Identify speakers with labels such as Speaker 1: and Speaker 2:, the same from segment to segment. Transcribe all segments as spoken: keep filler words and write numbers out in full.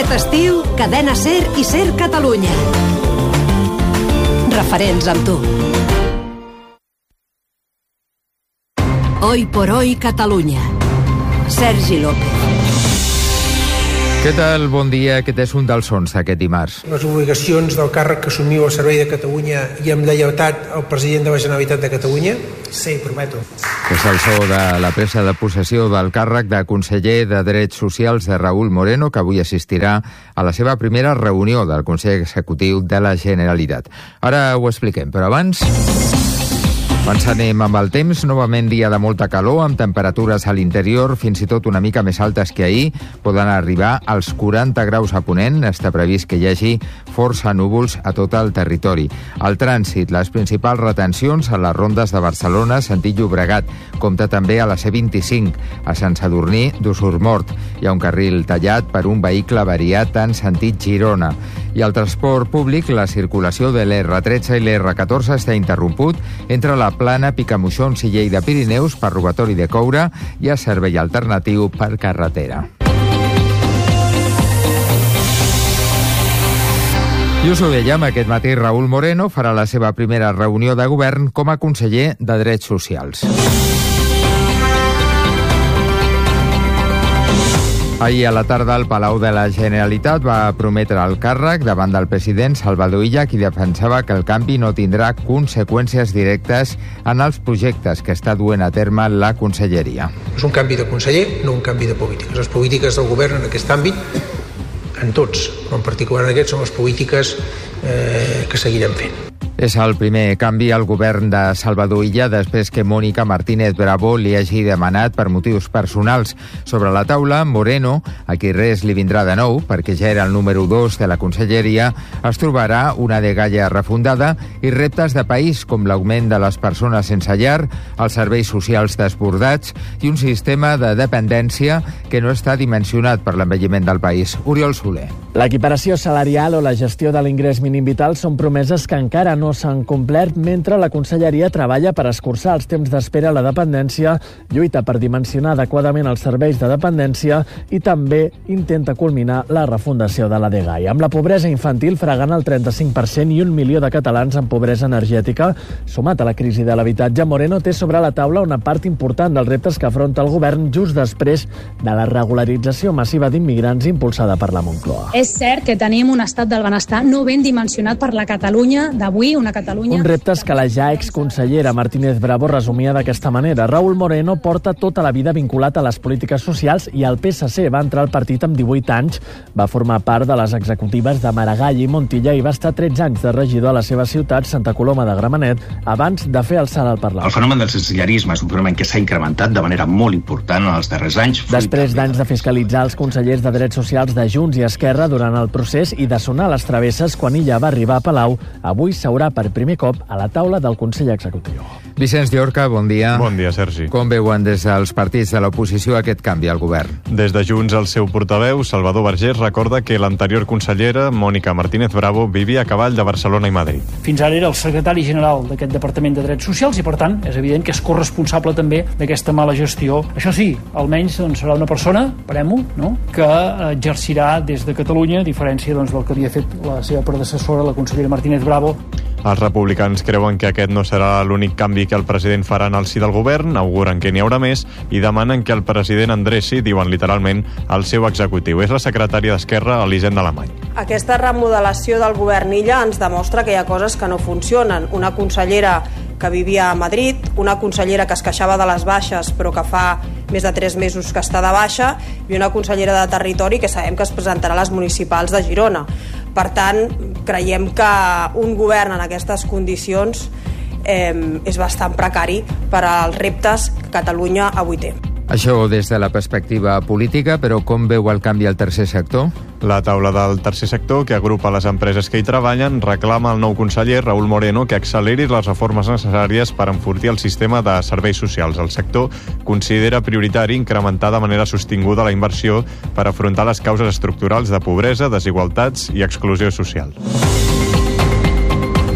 Speaker 1: Aquest estiu, Cadena SER i SER Catalunya. Referents amb tu. Hoy por hoy Catalunya. Sergi López.
Speaker 2: Què tal? Bon dia. Aquest és un dels sons d'aquest dimarts.
Speaker 3: Les obligacions del càrrec que assumiu al servei de Catalunya i amb lleialtat al president de la Generalitat de Catalunya? Sí, prometo.
Speaker 2: És el so de la presa de possessió del càrrec de conseller de Drets Socials de Raúl Moreno, que avui assistirà a la seva primera reunió del Consell Executiu de la Generalitat. Ara ho expliquem, però abans... Abans anem amb el temps, novament dia de molta calor, amb temperatures a l'interior fins i tot una mica més altes que ahir, poden arribar als quaranta graus a ponent. Està previst que hi hagi força núvols a tot el territori. Al trànsit, les principals retencions a les rondes de Barcelona, sentit Llobregat, compta també a la C vint-i-cinc, a Sant Sadurní d'Usurmort. Hi ha un carril tallat per un vehicle variat en sentit Girona. I al transport públic, la circulació de l'R tretze i l'R catorze està interromput entre la Plana, Picamoixons i Lleida Pirineus per robatori de coure i a servei alternatiu per carretera. I us ho dèiem, aquest matí Raúl Moreno farà la seva primera reunió de govern com a conseller de Drets Socials. Ahir a la tarda el Palau de la Generalitat va prometre el càrrec davant del president Salvador Illa, qui defensava que el canvi no tindrà conseqüències directes en els projectes que està duent a terme la conselleria.
Speaker 3: És un canvi de conseller, no un canvi de polítiques. Les polítiques del govern en aquest àmbit, en tots, però en particular en aquests, són les polítiques eh, que seguirem fent.
Speaker 2: És el primer canvi al govern de Salvador Illa després que Mónica Martínez Bravo li hagi demanat per motius personals. Sobre la taula, Moreno, a qui res li vindrà de nou, perquè ja era el número dos de la conselleria, es trobarà una dgaia refundada i reptes de país com l'augment de les persones sense llar, els serveis socials desbordats i un sistema de dependència que no està dimensionat per l'envelliment del país. Oriol Soler.
Speaker 4: L'equiparació salarial o la gestió de l'ingrés mínim vital són promeses que encara no s'han complert, mentre la conselleria treballa per escurçar els temps d'espera a la dependència, lluita per dimensionar adequadament els serveis de dependència i també intenta culminar la refundació de la dgaia. Amb la pobresa infantil fregant el trenta-cinc per cent i un milió de catalans en pobresa energètica, sumat a la crisi de l'habitatge, Moreno té sobre la taula una part important dels reptes que afronta el govern just després de la regularització massiva d'immigrants impulsada per la Moncloa.
Speaker 5: És cert que tenim un estat del benestar no ben dimensionat per la Catalunya d'avui, una Catalunya...
Speaker 4: Un reptes que la ja exconsellera Martínez Bravo resumia d'aquesta manera. Raúl Moreno porta tota la vida vinculat a les polítiques socials i al P S C. Va entrar al partit amb divuit anys, va formar part de les executives de Maragall i Montilla i va estar tretze anys de regidor a la seva ciutat, Santa Coloma de Gramenet, abans de fer el salt al Parlament.
Speaker 6: El fenomen del sensellarisme és un fenomen que s'ha incrementat de manera molt important en els darrers anys.
Speaker 4: Després d'anys de fiscalitzar els consellers de Drets Socials de Junts i Esquerra durant el procés i de sonar les travesses quan Illa va arribar a Palau, avui s'haurà per primer cop a la taula del Consell Executiu.
Speaker 2: Vicenç Llorca, bon dia.
Speaker 7: Bon dia, Sergi.
Speaker 2: Com veuen des dels partits de l'oposició aquest canvi al govern?
Speaker 7: Des de Junts, el seu portaveu, Salvador Vergés, recorda que l'anterior consellera, Mónica Martínez Bravo, vivia a cavall de Barcelona i Madrid.
Speaker 8: Fins ara era el secretari general d'aquest Departament de Drets Socials i, per tant, és evident que és corresponsable també d'aquesta mala gestió. Això sí, almenys doncs, serà una persona, esperem-ho, no?, que exercirà des de Catalunya, a diferència doncs, del que havia fet la seva predecessora, la consellera Martínez Bravo.
Speaker 7: Els republicans creuen que aquest no serà l'únic canvi que el president farà en el si del govern, auguren que n'hi haurà més i demanen que el president endreci, diuen literalment, el seu executiu. És la secretària d'Esquerra, Elisenda Alemany.
Speaker 9: Aquesta remodelació del govern Illa ens demostra que hi ha coses que no funcionen. Una consellera que vivia a Madrid, una consellera que es queixava de les baixes però que fa més de tres mesos que està de baixa i una consellera de Territori que sabem que es presentarà a les municipals de Girona. Per tant, creiem que un govern en aquestes condicions eh, és bastant precari per als reptes que Catalunya avui té.
Speaker 2: Això des de la perspectiva política, però com veu el canvi al tercer sector?
Speaker 7: La taula del tercer sector, que agrupa les empreses que hi treballen, reclama al nou conseller, Raúl Moreno, que acceleri les reformes necessàries per enfortir el sistema de serveis socials. El sector considera prioritari incrementar de manera sostinguda la inversió per afrontar les causes estructurals de pobresa, desigualtats i exclusió social.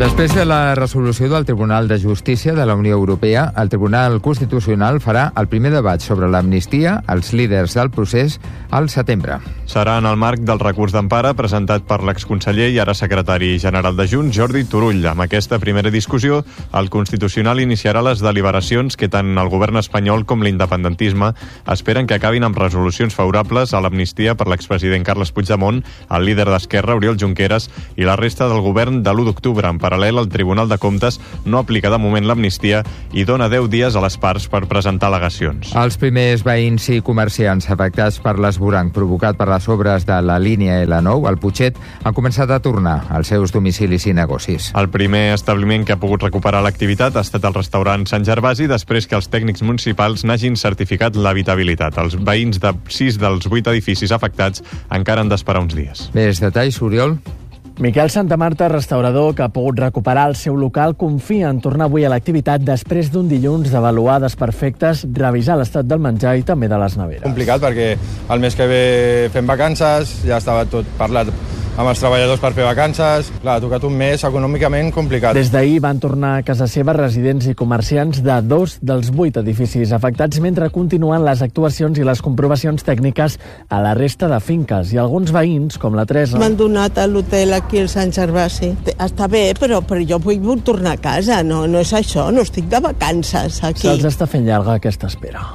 Speaker 2: Després de la resolució del Tribunal de Justícia de la Unió Europea, el Tribunal Constitucional farà el primer debat sobre l'amnistia als líders del procés al setembre.
Speaker 7: Serà en el marc del recurs d'empara presentat per l'exconseller i ara secretari general de Junts, Jordi Turull. Amb aquesta primera discussió, el Constitucional iniciarà les deliberacions que tant el govern espanyol com l'independentisme esperen que acabin amb resolucions favorables a l'amnistia per l'expresident Carles Puigdemont, el líder d'Esquerra, Oriol Junqueras, i la resta del govern de l'u d'octubre. En paral·lel, el Tribunal de Comptes no aplica de moment l'amnistia i dona deu dies a les parts per presentar al·legacions.
Speaker 2: Els primers veïns i comerciants afectats per l'esvoranc provocat per les obres de la línia L nou, al Putxet, han començat a tornar als seus domicilis i negocis.
Speaker 7: El primer establiment que ha pogut recuperar l'activitat ha estat el restaurant Sant Gervasi, després que els tècnics municipals n'hagin certificat l'habitabilitat. Els veïns de sis dels vuit edificis afectats encara han d'esperar uns dies.
Speaker 2: Més detalls, Oriol?
Speaker 4: Miquel Santamarta, restaurador que ha pogut recuperar el seu local, confia en tornar avui a l'activitat després d'un dilluns d'avaluar desperfectes, revisar l'estat del menjar i també de les neveres.
Speaker 10: Complicat perquè el mes que ve fem vacances, ja estava tot parlat amb els treballadors per fer vacances. Clar, ha tocat un mes econòmicament complicat.
Speaker 4: Des d'ahir van tornar a casa seva residents i comerciants de dos dels vuit edificis afectats mentre continuen les actuacions i les comprovacions tècniques a la resta de finques. I alguns veïns, com la Teresa...
Speaker 11: M'han donat a l'hotel aquí al Sant Gervasi. Està bé, però, però jo vull tornar a casa. No, no és això, no estic de vacances aquí.
Speaker 4: Se'ls està fent llarga aquesta espera.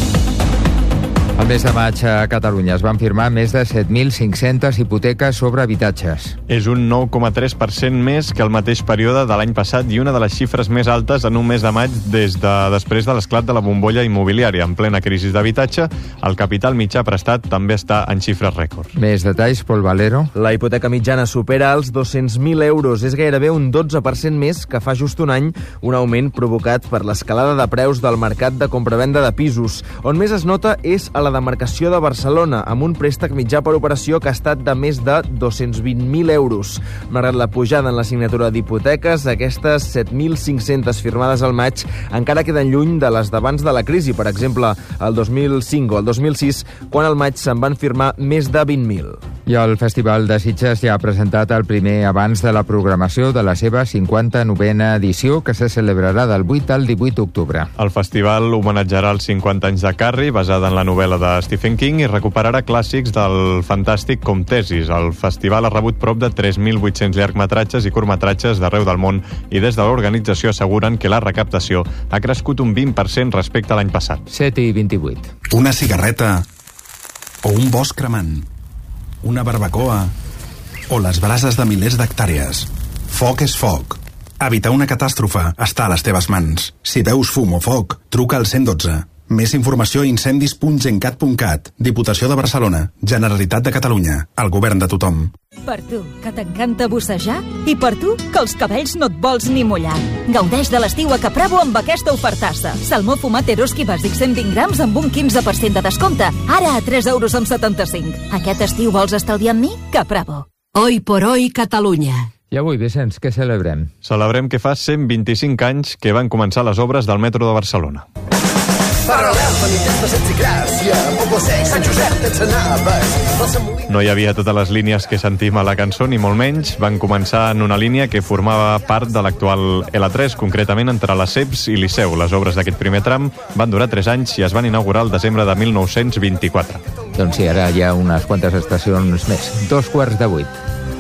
Speaker 2: El mes de maig a Catalunya es van firmar més de set mil cinc-centes hipoteques sobre habitatges.
Speaker 7: És un nou coma tres per cent més que el mateix període de l'any passat i una de les xifres més altes en un mes de maig des de després de l'esclat de la bombolla immobiliària. En plena crisi d'habitatge, el capital mitjà prestat també està en xifres rècord.
Speaker 2: Més detalls, Pol Valero.
Speaker 12: La hipoteca mitjana supera els dos-cents mil euros. És gairebé un dotze per cent més que fa just un any, un augment provocat per l'escalada de preus del mercat de compravenda de pisos. On més es nota és a la demarcació de Barcelona, amb un préstec mitjà per operació que ha estat de més de dos-cents vint mil euros. Malgrat la pujada en la signatura d'hipoteques, aquestes set mil cinc-centes firmades al maig encara queden lluny de les d'abans de la crisi, per exemple, el dos mil cinc o el dos mil sis, quan al maig se'n van firmar més de vint mil.
Speaker 2: I el Festival de Sitges ja ha presentat el primer avanç de la programació de la seva cinquanta-novena edició, que se celebrarà del vuit al divuit d'octubre.
Speaker 7: El festival homenatjarà els cinquanta anys de Carrie, basada en la novel·la de Stephen King, i recuperarà clàssics del fantàstic com Tesis. El festival ha rebut prop de tres mil vuit-cents llargmetratges i curtmetratges d'arreu del món i des de l'organització asseguren que la recaptació ha crescut un vint per cent respecte a l'any passat.
Speaker 2: set i vint-i-vuit.
Speaker 13: Una cigarreta o un bosc cremant, una barbacoa o les brases de milers d'hectàrees. Foc és foc. Evitar una catàstrofe està a les teves mans. Si veus fum o foc, truca al cent dotze. Més informació a incendis punt gencat punt cat. Diputació de Barcelona. Generalitat de Catalunya. El govern de tothom.
Speaker 14: Per tu, que t'encanta bussejar, i per tu, que els cabells no et vols ni mullar. Gaudeix de l'estiu a Capravo amb aquesta ofertassa. Salmó fumat Eroski bàsic cent vint grams amb un quinze per cent de descompte. Ara a tres euros amb setanta-cinc. Aquest estiu vols estalviar amb mi? Capravo.
Speaker 1: Hoy por hoy, Catalunya.
Speaker 2: I avui, Vicenç, què celebrem?
Speaker 7: Celebrem que fa cent vint-i-cinc anys que van començar les obres del metro de Barcelona.
Speaker 15: Paral·lel, famílies, passets i Gràcia, Poble Sec, Sant Josep, t'encenaves.
Speaker 7: No hi havia totes les línies que sentim a la cançó, ni molt menys. Van començar en una línia que formava part de l'actual L tres, concretament entre la C E P S i Liceu. Les obres d'aquest primer tram van durar tres anys i es van inaugurar el desembre de mil nou-cents vint-i-quatre.
Speaker 2: Doncs sí, ara hi ha unes quantes estacions més. Dos quarts de vuit.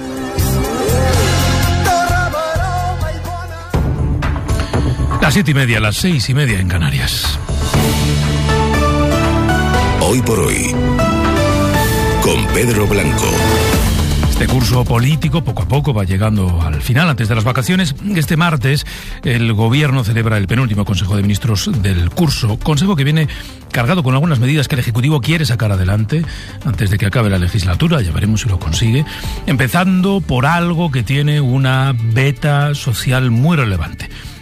Speaker 16: Las siete y media, las seis y media en Canarias.
Speaker 17: Hoy por hoy, con Pedro Blanco.
Speaker 16: Este curso político poco a poco va llegando al final, antes de las vacaciones. Este martes el Gobierno celebra el penúltimo Consejo de Ministros del curso. Consejo que viene cargado con algunas medidas que el Ejecutivo quiere sacar adelante antes de que acabe la legislatura. Ya veremos si lo consigue. Empezando por algo que tiene una beta social muy relevante.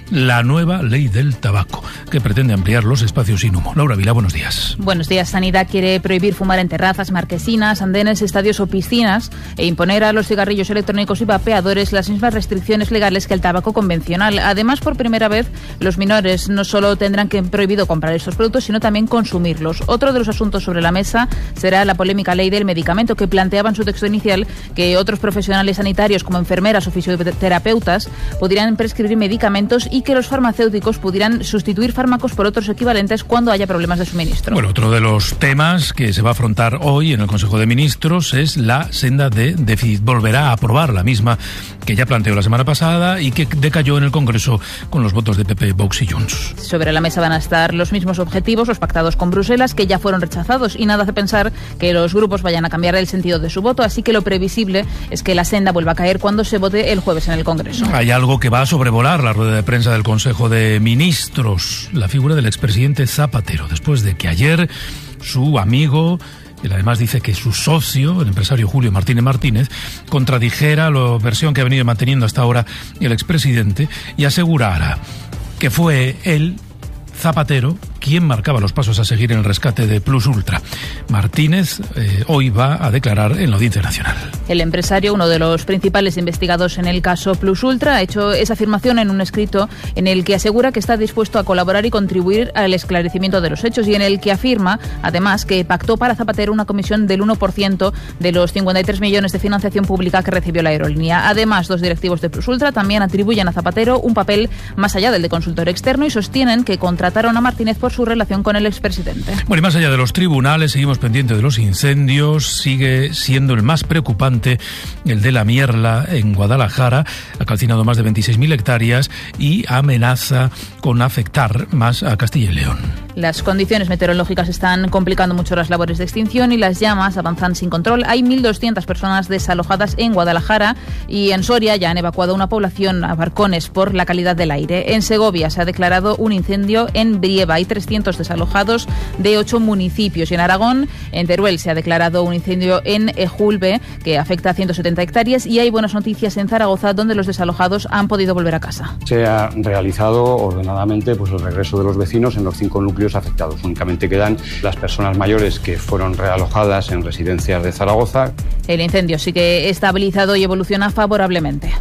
Speaker 16: la nueva ley del tabaco, que pretende ampliar los espacios sin humo. Laura Vila, buenos días.
Speaker 18: Buenos días. Sanidad quiere prohibir fumar en terrazas, marquesinas, andenes, estadios o piscinas e imponer a los cigarrillos electrónicos y vapeadores las mismas restricciones legales que el tabaco convencional. Además, por primera vez, los menores no solo tendrán que prohibido comprar estos productos, sino también consumirlos. Otro de los asuntos sobre la mesa será la polémica ley del medicamento, que planteaba en su texto inicial que otros profesionales sanitarios, como enfermeras o fisioterapeutas, podrían prescribir medicamentos y que los farmacéuticos pudieran sustituir fármacos por otros equivalentes cuando haya problemas de suministro.
Speaker 16: Bueno, otro de los temas que se va a afrontar hoy en el Consejo de Ministros es la senda de déficit. Volverá a aprobar la misma que ya planteó la semana pasada y que decayó en el Congreso con los votos de P P, Vox y Junts.
Speaker 18: Sobre la mesa van a estar los mismos objetivos, los pactados con Bruselas, que ya fueron rechazados, y nada hace pensar que los grupos vayan a cambiar el sentido de su voto, así que lo previsible es que la senda vuelva a caer cuando se vote el jueves en el Congreso.
Speaker 16: Hay algo que va a sobrevolar la rueda de prensa del Consejo de Ministros, la figura del expresidente Zapatero, después de que ayer su amigo, él además dice que su socio, el empresario Julio Martínez Martínez, contradijera la versión que ha venido manteniendo hasta ahora el expresidente y asegurara que fue él, Zapatero, quien marcaba los pasos a seguir en el rescate de Plus Ultra. Martínez eh, hoy va a declarar en la Audiencia Nacional.
Speaker 18: El empresario, uno de los principales investigados en el caso Plus Ultra, ha hecho esa afirmación en un escrito en el que asegura que está dispuesto a colaborar y contribuir al esclarecimiento de los hechos, y en el que afirma, además, que pactó para Zapatero una comisión del uno por ciento de los cincuenta y tres millones de financiación pública que recibió la aerolínea. Además, dos directivos de Plus Ultra también atribuyen a Zapatero un papel más allá del de consultor externo y sostienen que contrataron a Martínez por su relación con el expresidente.
Speaker 16: Bueno, y más allá de los tribunales, seguimos pendientes de los incendios. Sigue siendo el más preocupante el de la Mierla en Guadalajara. Ha calcinado más de veintiséis mil hectáreas y amenaza con afectar más a Castilla y León.
Speaker 18: Las condiciones meteorológicas están complicando mucho las labores de extinción y las llamas avanzan sin control. Hay mil doscientas personas desalojadas en Guadalajara, y en Soria ya han evacuado una población a barcones por la calidad del aire. En Segovia se ha declarado un incendio en Brieva. Hay trescientos desalojados de ocho municipios. Y en Aragón, en Teruel, se ha declarado un incendio en Ejulbe que afecta a ciento setenta hectáreas, y hay buenas noticias en Zaragoza, donde los desalojados han podido volver a casa.
Speaker 19: Se ha realizado ordenadamente pues, el regreso de los vecinos en los cinco núcleos afectados. Únicamente quedan las personas mayores que fueron realojadas en residencias de Zaragoza.
Speaker 18: El incendio sigue estabilizado y evoluciona favorablemente.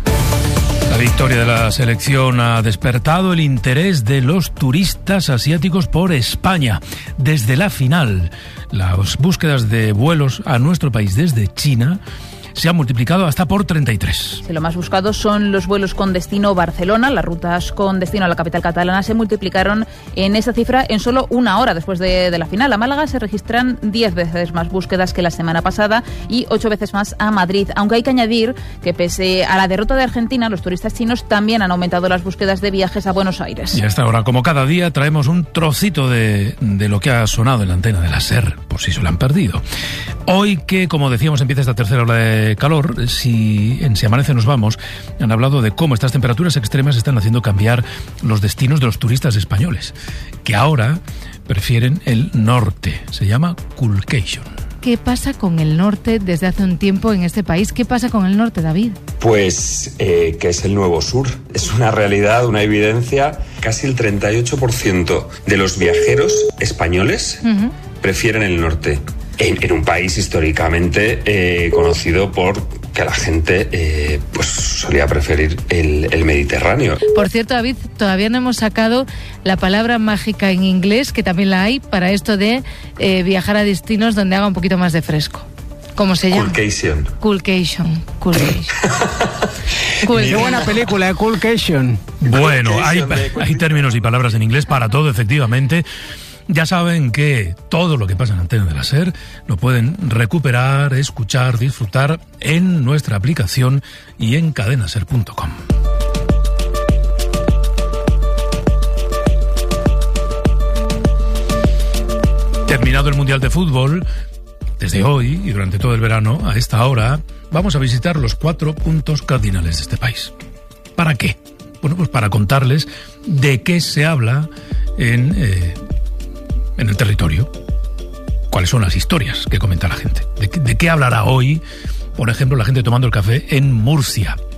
Speaker 16: La victoria de la selección ha despertado el interés de los turistas asiáticos por España. Desde la final, las búsquedas de vuelos a nuestro país desde China se ha multiplicado hasta por treinta y tres.
Speaker 18: Lo más buscado son los vuelos con destino Barcelona. Las rutas con destino a la capital catalana se multiplicaron en esa cifra en solo una hora después de, de la final. A Málaga se registran diez veces más búsquedas que la semana pasada y ocho veces más a Madrid. Aunque hay que añadir que pese a la derrota de Argentina, los turistas chinos también han aumentado las búsquedas de viajes a Buenos Aires.
Speaker 16: Y hasta ahora, como cada día, traemos un trocito de, de lo que ha sonado en la antena de la SER, por si se lo han perdido. Hoy que, como decíamos, empieza esta tercera ola de calor, si en Si Amanece Nos Vamos han hablado de cómo estas temperaturas extremas están haciendo cambiar los destinos de los turistas españoles, que ahora prefieren el norte. Se llama Coolcation.
Speaker 20: ¿Qué pasa con el norte desde hace un tiempo en este país? ¿Qué pasa con el norte, David?
Speaker 21: Pues eh, que es el nuevo sur. Es una realidad, una evidencia. Casi el treinta y ocho por ciento de los viajeros españoles uh-huh. prefieren el norte. En, en un país históricamente eh, conocido por que la gente eh, pues solía preferir el, el Mediterráneo.
Speaker 20: Por cierto, David, todavía no hemos sacado la palabra mágica en inglés, que también la hay, para esto de eh, viajar a destinos donde haga un poquito más de fresco. ¿Cómo se llama?
Speaker 21: Coolcation.
Speaker 20: Coolcation. Coolcation.
Speaker 22: Cool. Qué buena película, ¿eh? Coolcation.
Speaker 16: Bueno, hay, hay términos y palabras en inglés para todo, efectivamente. Ya saben que todo lo que pasa en Antena de la SER lo pueden recuperar, escuchar, disfrutar en nuestra aplicación y en cadena ser punto com. Terminado el Mundial de Fútbol, desde hoy y durante todo el verano, a esta hora, vamos a visitar los cuatro puntos cardinales de este país. ¿Para qué? Bueno, pues para contarles de qué se habla en... Eh, en el territorio, cuáles son las historias que comenta la gente, de, de qué hablará hoy, por ejemplo, la gente tomando el café en Murcia.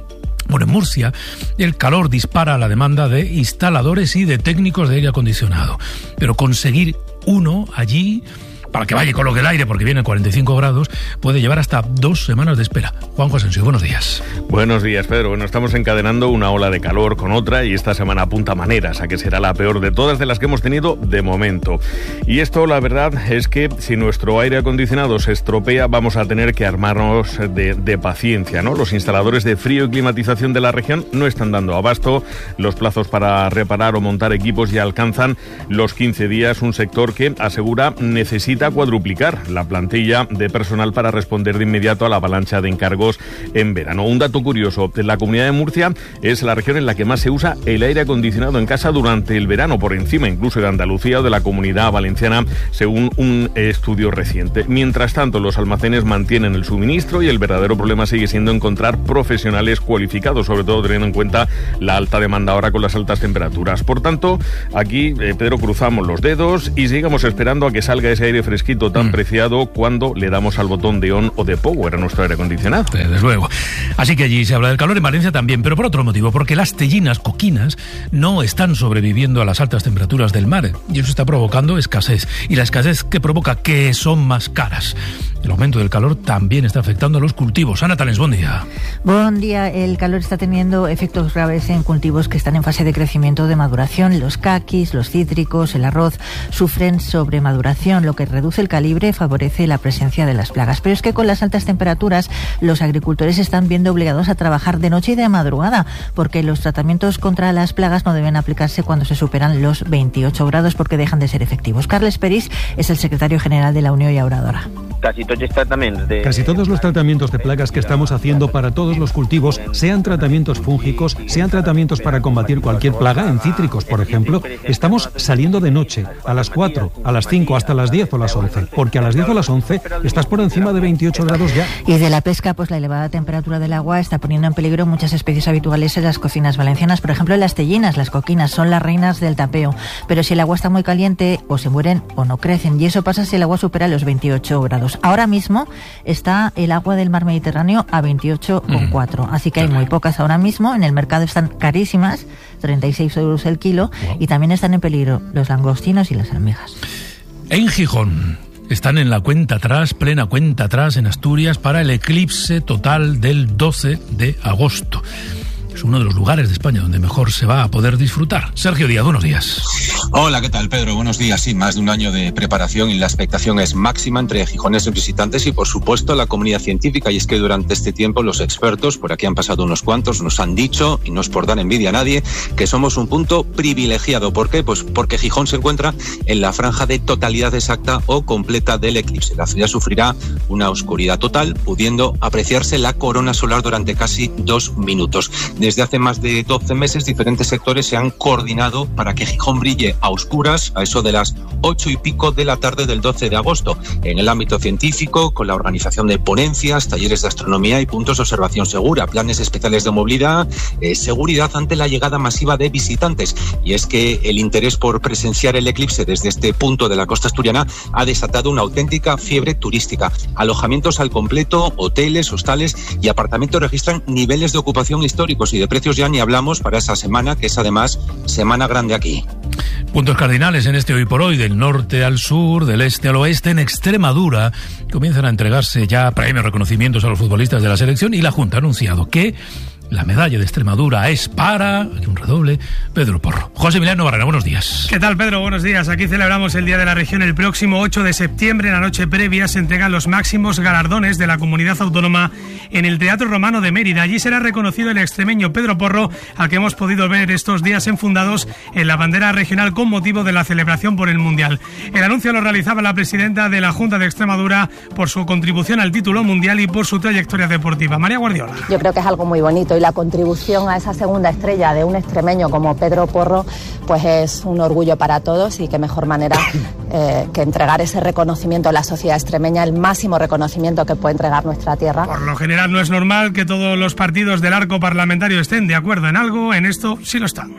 Speaker 16: Bueno, en Murcia el calor dispara la demanda de instaladores y de técnicos de aire acondicionado. Pero conseguir uno allí, para que vaya y coloque el aire, porque viene a cuarenta y cinco grados, puede llevar hasta dos semanas de espera. Juanjo Asensio, buenos días.
Speaker 3: Buenos días, Pedro. Bueno, estamos encadenando una ola de calor con otra y esta semana apunta maneras a que será la peor de todas de las que hemos tenido de momento. Y esto, la verdad, es que si nuestro aire acondicionado se estropea, vamos a tener que armarnos de, de paciencia, ¿no? Los instaladores de frío y climatización de la región no están dando abasto. Los plazos para reparar o montar equipos ya alcanzan los quince días, un sector que asegura necesita cuadruplicar la plantilla de personal para responder de inmediato a la avalancha de encargos en verano. Un dato curioso, la Comunidad de Murcia es la región en la que más se usa el aire acondicionado en casa durante el verano, por encima incluso de Andalucía o de la Comunidad Valenciana, según un estudio reciente. Mientras tanto, los almacenes mantienen el suministro y el verdadero problema sigue siendo encontrar profesionales cualificados, sobre todo teniendo en cuenta la alta demanda ahora con las altas temperaturas. Por tanto, aquí, eh, Pedro, cruzamos los dedos y sigamos esperando a que salga ese aire fresquito tan mm. preciado cuando le damos al botón de on o de power a nuestro aire acondicionado.
Speaker 16: Desde luego. Así que allí se habla del calor, en Valencia también, pero por otro motivo, porque las tellinas coquinas no están sobreviviendo a las altas temperaturas del mar y eso está provocando escasez. Y la escasez que provoca que son más caras. El aumento del calor también está afectando a los cultivos. Ana Talens, buen día.
Speaker 5: Buen día. El calor está teniendo efectos graves en cultivos que están en fase de crecimiento de maduración. Los caquis, los cítricos, el arroz sufren sobremaduración, lo que reduce el calibre, favorece la presencia de las plagas. Pero es que con las altas temperaturas los agricultores se están viendo obligados a trabajar de noche y de madrugada, porque los tratamientos contra las plagas no deben aplicarse cuando se superan los veintiocho grados porque dejan de ser efectivos. Carles Peris es el secretario general de la Unión Llauradora.
Speaker 23: Casi todos, los tratamientos de...
Speaker 24: Casi todos los tratamientos de plagas que estamos haciendo para todos los cultivos, sean tratamientos fúngicos, sean tratamientos para combatir cualquier plaga, en cítricos, por ejemplo, estamos saliendo de noche, a las cuatro, a las cinco, hasta las diez o las once, porque a las diez o las once estás por encima de veintiocho grados ya.
Speaker 5: Y de la pesca, pues la elevada temperatura del agua está poniendo en peligro muchas especies habituales en las cocinas valencianas. Por ejemplo, las tellinas, las coquinas, son las reinas del tapeo. Pero si el agua está muy caliente, o se mueren o no crecen. Y eso pasa si el agua supera los veintiocho grados. Ahora mismo está el agua del mar Mediterráneo a veintiocho coma cuatro. Mm. Así que hay muy pocas ahora mismo. En el mercado están carísimas, treinta y seis euros el kilo. Wow. Y también están en peligro los langostinos y las almejas.
Speaker 16: En Gijón están en la cuenta atrás, plena cuenta atrás en Asturias para el eclipse total del doce de agosto. Es uno de los lugares de España donde mejor se va a poder disfrutar. Sergio Díaz, buenos días.
Speaker 25: Hola, ¿qué tal, Pedro? Buenos días. Sí, más de un año de preparación y la expectación es máxima entre gijoneses visitantes y, por supuesto, la comunidad científica. Y es que durante este tiempo los expertos, por aquí han pasado unos cuantos, nos han dicho, y no es por dar envidia a nadie, que somos un punto privilegiado. ¿Por qué? Pues porque Gijón se encuentra en la franja de totalidad exacta o completa del eclipse. La ciudad sufrirá una oscuridad total, pudiendo apreciarse la corona solar durante casi dos minutos. Desde hace más de doce meses, diferentes sectores se han coordinado para que Gijón brille a oscuras a eso de las ocho y pico de la tarde del doce de agosto. En el ámbito científico, con la organización de ponencias, talleres de astronomía y puntos de observación segura, planes especiales de movilidad, eh, seguridad ante la llegada masiva de visitantes. Y es que el interés por presenciar el eclipse desde este punto de la costa asturiana ha desatado una auténtica fiebre turística. Alojamientos al completo, hoteles, hostales y apartamentos registran niveles de ocupación históricos y de precios ya ni hablamos para esa semana, que es además semana grande aquí.
Speaker 16: Puntos cardinales en este hoy por hoy, del norte al sur, del este al oeste. En Extremadura comienzan a entregarse ya premios, reconocimientos a los futbolistas de la selección y la Junta ha anunciado que la medalla de Extremadura es para, aquí un redoble, Pedro Porro. José Emiliano Barrera, buenos días.
Speaker 26: ¿Qué tal, Pedro? Buenos días. Aquí celebramos el Día de la Región. El próximo ocho de septiembre, en la noche previa, se entregan los máximos galardones de la comunidad autónoma en el Teatro Romano de Mérida. Allí será reconocido el extremeño Pedro Porro, al que hemos podido ver estos días enfundados en la bandera regional con motivo de la celebración por el Mundial. El anuncio lo realizaba la presidenta de la Junta de Extremadura por su contribución al título mundial y por su trayectoria deportiva. María Guardiola.
Speaker 27: Yo creo que es algo muy bonito. La contribución a esa segunda estrella de un extremeño como Pedro Porro, pues es un orgullo para todos y qué mejor manera eh, que entregar ese reconocimiento a la sociedad extremeña, el máximo reconocimiento que puede entregar nuestra tierra.
Speaker 26: Por lo general no es normal que todos los partidos del arco parlamentario estén de acuerdo en algo, en esto sí lo están.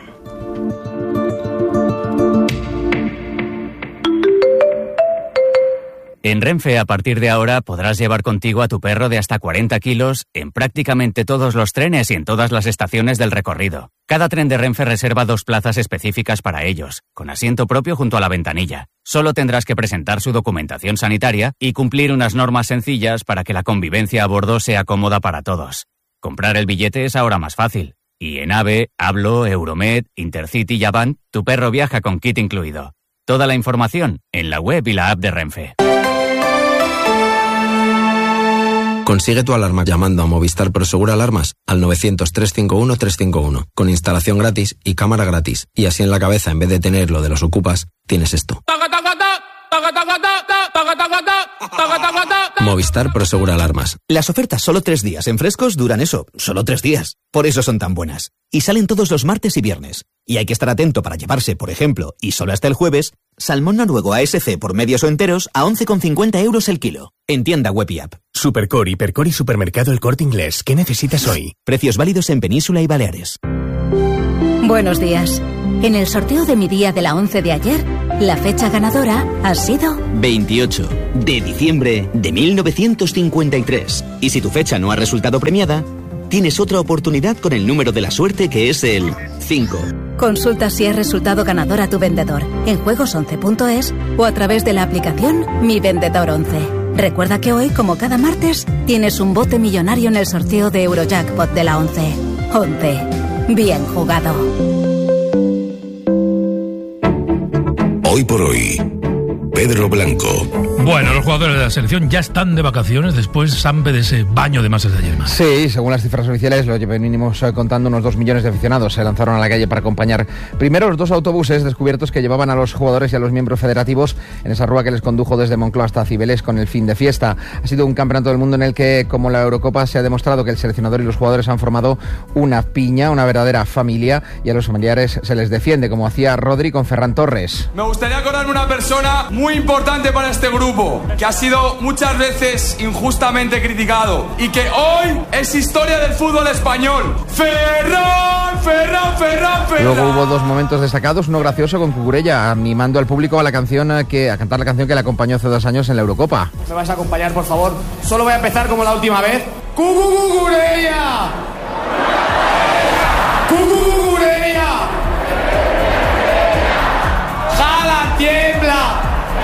Speaker 28: En
Speaker 4: En Renfe, a partir de ahora, podrás llevar contigo a tu perro de hasta cuarenta kilos en prácticamente todos los trenes y en todas las estaciones del recorrido. Cada tren de Renfe reserva dos plazas específicas para ellos, con asiento propio junto a la ventanilla. Solo tendrás que presentar su documentación sanitaria y cumplir unas normas sencillas para que la convivencia a bordo sea cómoda para todos. Comprar el billete es ahora más fácil. Y en AVE, Hablo, Euromed, Intercity y Avant, tu perro viaja con kit incluido. Toda la información en la web y la app de Renfe.
Speaker 6: Consigue tu alarma llamando a Movistar Prosegur Alarmas al novecientos, trescientos cincuenta y uno, trescientos cincuenta y uno, con instalación gratis y cámara gratis. Y así en la cabeza, en vez de tener lo de los ocupas, tienes esto. Movistar Prosegur Alarmas.
Speaker 8: Las ofertas solo tres días en Frescos duran eso, solo tres días. Por eso son tan buenas. Y salen todos los martes y viernes. Y hay que estar atento para llevarse, por ejemplo, y solo hasta el jueves, salmón noruego A S C por medios o enteros a once con cincuenta euros el kilo. En tienda web y app.
Speaker 9: Supercore, Hipercore y Supermercado El Corte Inglés. ¿Qué necesitas hoy?
Speaker 8: Precios válidos en Península y Baleares.
Speaker 10: Buenos días. En el sorteo de mi día de la once de ayer, la fecha ganadora ha sido
Speaker 8: veintiocho de diciembre de mil novecientos cincuenta y tres. Y si tu fecha no ha resultado premiada, tienes otra oportunidad con el número de la suerte, que es el cinco.
Speaker 10: Consulta si es resultado ganador a tu vendedor en juegos once punto es o a través de la aplicación Mi Vendedor once. Recuerda que hoy, como cada martes, tienes un bote millonario en el sorteo de Eurojackpot de la once. once. Bien jugado.
Speaker 17: Hoy por hoy, Pedro Blanco.
Speaker 16: Bueno, los jugadores de la selección ya están de vacaciones después, Sampe, de ese baño de masas de ayer.
Speaker 11: Sí, según las cifras oficiales, lo venimos contando, unos dos millones de aficionados se lanzaron a la calle para acompañar primero los dos autobuses descubiertos que llevaban a los jugadores y a los miembros federativos en esa rúa que les condujo desde Moncloa hasta Cibeles con el fin de fiesta. Ha sido un campeonato del mundo en el que, como la Eurocopa, se ha demostrado que el seleccionador y los jugadores han formado una piña, una verdadera familia, y a los familiares se les defiende, como hacía Rodri con Ferran Torres.
Speaker 12: Me gustaría acordarme una persona muy importante para este grupo, que ha sido muchas veces injustamente criticado y que hoy es historia del fútbol español. Ferran, Ferran, Ferran, Ferran.
Speaker 11: Luego hubo dos momentos destacados, uno gracioso con Cucurella animando al público a la canción que a cantar la canción que le acompañó hace dos años en la Eurocopa.
Speaker 12: ¿Me vais a acompañar, por favor? Solo voy a empezar como la última vez. ¡Cucurella! ¡Cucurella! ¡Jala, tiembla!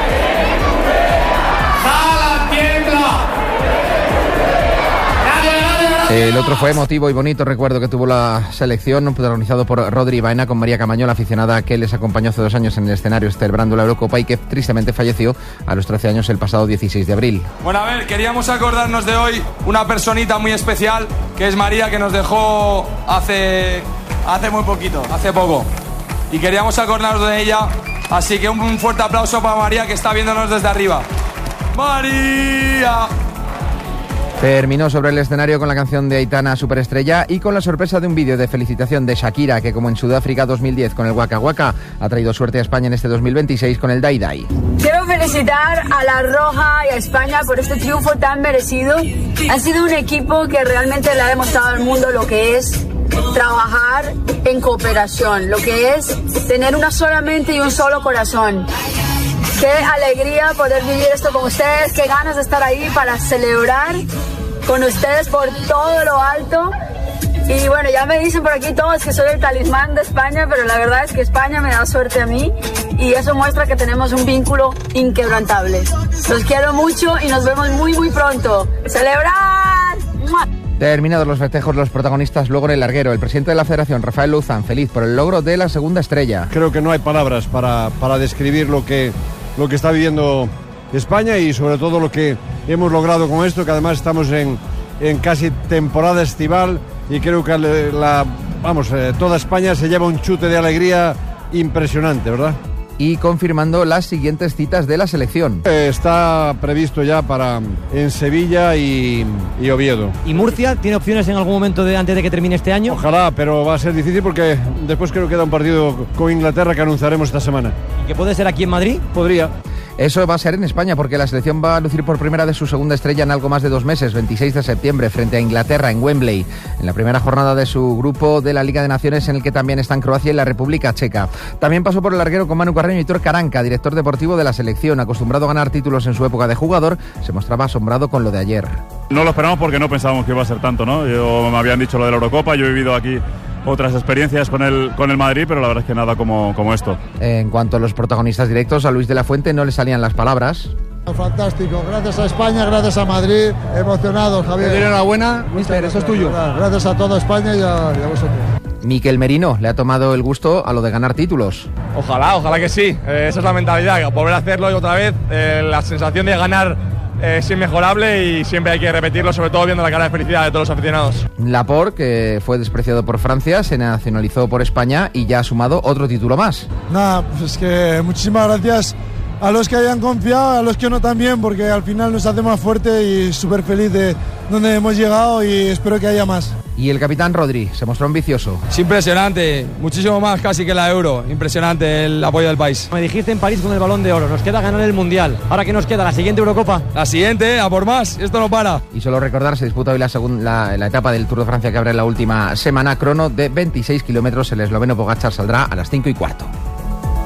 Speaker 11: El otro fue emotivo y bonito recuerdo que tuvo la selección, protagonizado por Rodri y Baena, con María Camaño, la aficionada que les acompañó hace dos años en el escenario celebrando la Eurocopa y que tristemente falleció a los trece años el pasado dieciséis de abril.
Speaker 12: Bueno, a ver, queríamos acordarnos de hoy una personita muy especial, que es María, que nos dejó hace, hace muy poquito, hace poco. Y queríamos acordarnos de ella, así que un fuerte aplauso para María, que está viéndonos desde arriba. ¡María!
Speaker 11: Terminó sobre el escenario con la canción de Aitana, Superestrella, y con la sorpresa de un vídeo de felicitación de Shakira, que como en Sudáfrica dos mil diez con el Waka Waka, ha traído suerte a España en este dos mil veintiséis con el Dai Dai.
Speaker 28: Quiero felicitar a La Roja y a España por este triunfo tan merecido. Ha sido un equipo que realmente le ha demostrado al mundo lo que es trabajar en cooperación, lo que es tener una sola mente y un solo corazón. Qué alegría poder vivir esto con ustedes, qué ganas de estar ahí para celebrar con ustedes por todo lo alto. Y bueno, ya me dicen por aquí todos que soy el talismán de España, pero la verdad es que España me da suerte a mí y eso muestra que tenemos un vínculo inquebrantable. Los quiero mucho y nos vemos muy muy pronto. ¡Celebrar! ¡Mua!
Speaker 11: Terminados los festejos, los protagonistas luego en el larguero. El presidente de la Federación, Rafael Luzán, feliz por el logro de la segunda estrella.
Speaker 29: Creo que no hay palabras para, para describir lo que, lo que está viviendo España y sobre todo lo que hemos logrado con esto, que además estamos en, en casi temporada estival y creo que la, vamos, eh, toda España se lleva un chute de alegría impresionante, ¿verdad?
Speaker 11: Y confirmando las siguientes citas de la selección.
Speaker 29: Eh, está previsto ya para en Sevilla y, y Oviedo.
Speaker 30: ¿Y Murcia tiene opciones en algún momento de, antes de que termine este año?
Speaker 29: Ojalá, pero va a ser difícil porque después creo que queda un partido con Inglaterra que anunciaremos esta semana.
Speaker 30: ¿Y que puede ser aquí en Madrid?
Speaker 29: Podría.
Speaker 11: Eso va a ser en España, porque la selección va a lucir por primera vez su segunda estrella en algo más de dos meses, veintiséis de septiembre, frente a Inglaterra en Wembley, en la primera jornada de su grupo de la Liga de Naciones, en el que también están Croacia y la República Checa. También pasó por el larguero con Manu Carreño y Hitor Caranca, director deportivo de la selección, acostumbrado a ganar títulos en su época de jugador, se mostraba asombrado con lo de ayer.
Speaker 1: No lo esperamos porque no pensábamos que iba a ser tanto, ¿no? Yo, me habían dicho lo de la Eurocopa, yo he vivido aquí otras experiencias con el, con el Madrid, pero la verdad es que nada como, como esto.
Speaker 11: En cuanto a los protagonistas directos, a Luis de la Fuente no le salían las palabras.
Speaker 2: Fantástico, gracias a España, gracias a Madrid, emocionado, Javier.
Speaker 11: Enhorabuena, mister, eso es tuyo.
Speaker 2: Gracias a toda España y a, y a vosotros.
Speaker 11: Mikel Merino le ha tomado el gusto a lo de ganar títulos.
Speaker 7: Ojalá, ojalá que sí, eh, esa es la mentalidad, volver a hacerlo y otra vez, eh, la sensación de ganar eh, es inmejorable y siempre hay que repetirlo, sobre todo viendo la cara de felicidad de todos los aficionados.
Speaker 11: Laporte, que fue despreciado por Francia, se nacionalizó por España y ya ha sumado otro título más.
Speaker 2: Nada, pues es que muchísimas gracias a los que hayan confiado, a los que no también, porque al final nos hace más fuerte y súper feliz de donde hemos llegado y espero que haya más.
Speaker 11: Y el capitán Rodri se mostró ambicioso.
Speaker 7: Es impresionante, muchísimo más casi que la Euro, impresionante el apoyo del país.
Speaker 30: Me dijiste en París con el Balón de Oro, nos queda ganar el Mundial. ¿Ahora qué nos queda? ¿La siguiente Eurocopa?
Speaker 7: La siguiente, a por más, esto no para.
Speaker 11: Y solo recordar, se disputa hoy la, segunda, la, la etapa del Tour de Francia que abre la última semana, crono de veintiséis kilómetros, el esloveno Pogačar saldrá a las cinco y cuarto.